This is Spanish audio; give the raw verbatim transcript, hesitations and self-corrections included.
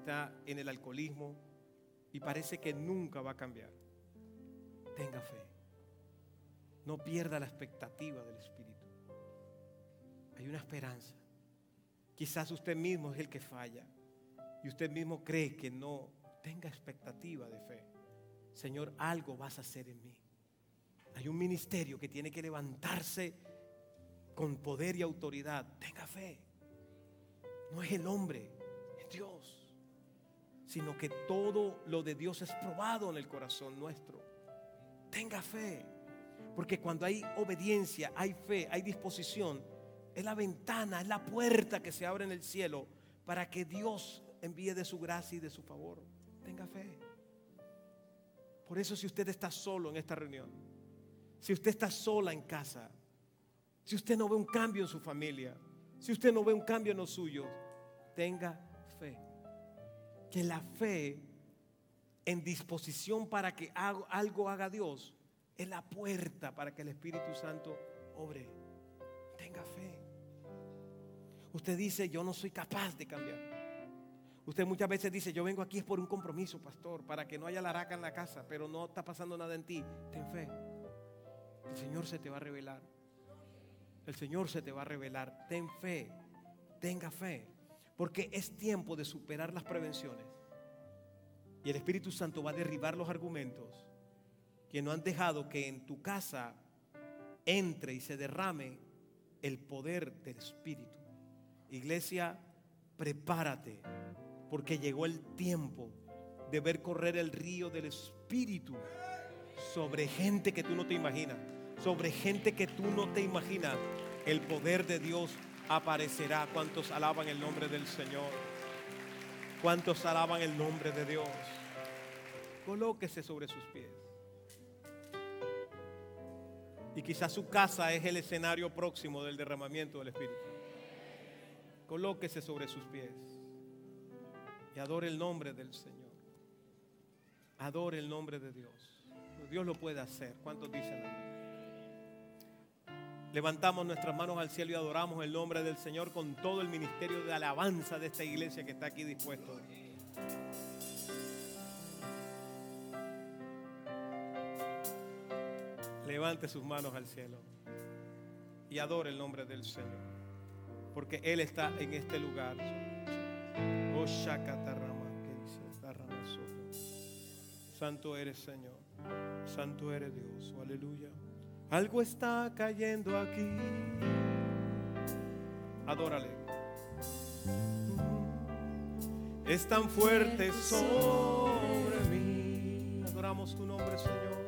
está en el alcoholismo y parece que nunca va a cambiar. Tenga fe. No pierda la expectativa del Espíritu. Hay una esperanza. Quizás usted mismo es el que falla y usted mismo cree que no. Tenga expectativa de fe. Señor, algo vas a hacer en mí. Hay un ministerio que tiene que levantarse con poder y autoridad. Tenga fe. No es el hombre, es Dios. Sino que todo lo de Dios es probado en el corazón nuestro. Tenga fe. Porque cuando hay obediencia, hay fe, hay disposición, es la ventana, es la puerta que se abre en el cielo para que Dios envíe de su gracia y de su favor. Tenga fe. Por eso, si usted está solo en esta reunión, si usted está sola en casa, si usted no ve un cambio en su familia, si usted no ve un cambio en los suyos, tenga fe. Que la fe en disposición para que algo haga Dios es la puerta para que el Espíritu Santo obre. Tenga fe. Usted dice, yo no soy capaz de cambiar. Usted muchas veces dice, yo vengo aquí es por un compromiso, pastor, para que no haya laraca en la casa, pero no está pasando nada en ti. Ten fe. El Señor se te va a revelar. El Señor se te va a revelar. Ten fe. Tenga fe. Porque es tiempo de superar las prevenciones. Y el Espíritu Santo va a derribar los argumentos que no han dejado que en tu casa entre y se derrame el poder del Espíritu. Iglesia, prepárate, porque llegó el tiempo de ver correr el río del Espíritu sobre gente que tú no te imaginas, sobre gente que tú no te imaginas. El poder de Dios aparecerá. ¿Cuántos alaban el nombre del Señor? ¿Cuántos alaban el nombre de Dios? Colóquese sobre sus pies. Y quizás su casa es el escenario próximo del derramamiento del Espíritu. Colóquese sobre sus pies y adore el nombre del Señor. Adore el nombre de Dios. Dios lo puede hacer. ¿Cuántos dicen amén? Levantamos nuestras manos al cielo y adoramos el nombre del Señor con todo el ministerio de alabanza de esta iglesia que está aquí dispuesto. Levante sus manos al cielo y adore el nombre del Señor, porque Él está en este lugar. Oh, Santo eres, Señor. Santo eres, Dios. Oh, aleluya. Algo está cayendo aquí. Adórale. Es tan fuerte sobre mí. Adoramos tu nombre, Señor.